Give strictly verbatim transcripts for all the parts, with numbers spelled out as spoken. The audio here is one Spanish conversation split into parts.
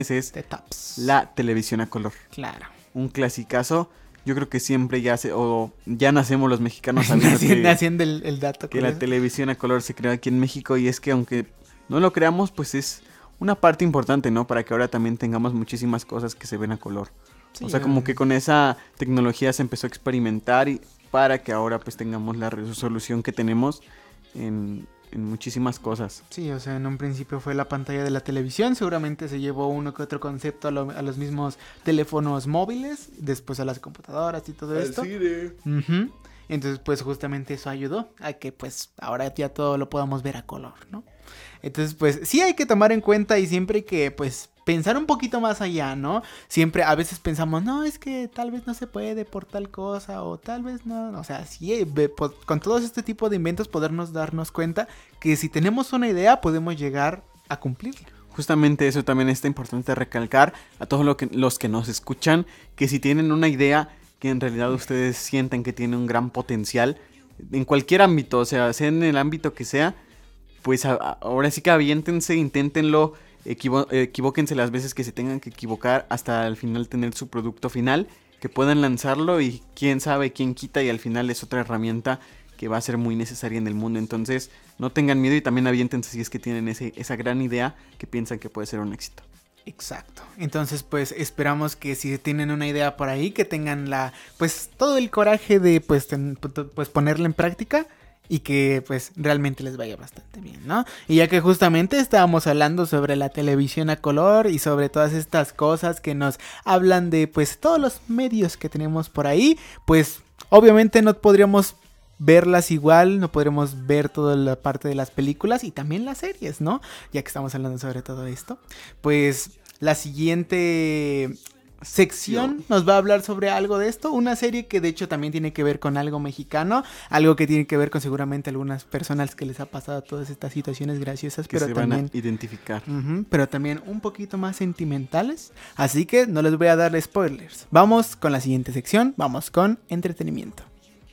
es The tops. la televisión a color. Claro. Un clasicazo. Yo creo que siempre ya se, o ya nacemos los mexicanos sabiendo Naciendo, que, haciendo el, el dato. que la televisión a color se creó aquí en México. Y es que aunque no lo creamos, pues es una parte importante, ¿no? Para que ahora también tengamos muchísimas cosas que se ven a color. Sí, o sea, como que con esa tecnología se empezó a experimentar y para que ahora pues tengamos la resolución que tenemos en, en muchísimas cosas. Sí, o sea, en un principio fue la pantalla de la televisión, seguramente se llevó uno que otro concepto a, lo, a los mismos teléfonos móviles, después a las computadoras y todo esto. Uh-huh. Entonces, pues justamente eso ayudó a que pues ahora ya todo lo podamos ver a color, ¿no? Entonces, pues sí hay que tomar en cuenta y siempre hay que pues pensar un poquito más allá, ¿no? Siempre a veces pensamos, no, es que tal vez no se puede por tal cosa o tal vez no, o sea, sí, con todo este tipo de inventos podernos darnos cuenta que si tenemos una idea podemos llegar a cumplirla. Justamente eso también está importante recalcar a todos lo que, los que nos escuchan, que si tienen una idea que en realidad ustedes sienten que tiene un gran potencial en cualquier ámbito, o sea, sea en el ámbito que sea, pues a, a, ahora sí que aviéntense, inténtenlo, equivo- equivóquense las veces que se tengan que equivocar hasta al final tener su producto final, que puedan lanzarlo y quién sabe, quién quita y al final es otra herramienta que va a ser muy necesaria en el mundo. Entonces no tengan miedo y también aviéntense si es que tienen ese, esa gran idea que piensan que puede ser un éxito. Exacto. Entonces, pues esperamos que si tienen una idea por ahí, que tengan la, pues todo el coraje de pues, ten, pues ponerla en práctica y que pues realmente les vaya bastante bien, ¿no? Y ya que justamente estábamos hablando sobre la televisión a color y sobre todas estas cosas que nos hablan de pues todos los medios que tenemos por ahí, pues obviamente no podríamos verlas igual, no podremos ver toda la parte de las películas y también las series, ¿no? Ya que estamos hablando sobre todo esto, pues la siguiente sección nos va a hablar sobre algo de esto, una serie que de hecho también tiene que ver con algo mexicano, algo que tiene que ver con seguramente algunas personas que les ha pasado todas estas situaciones graciosas, que pero se también van a identificar, uh-huh, pero también un poquito más sentimentales, así que no les voy a dar spoilers. Vamos con la siguiente sección, vamos con entretenimiento.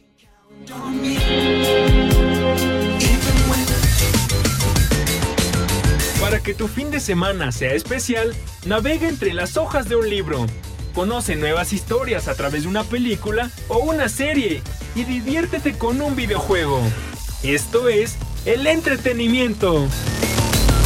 Para que tu fin de semana sea especial, navega entre las hojas de un libro. Conoce nuevas historias a través de una película o una serie y diviértete con un videojuego. Esto es el entretenimiento.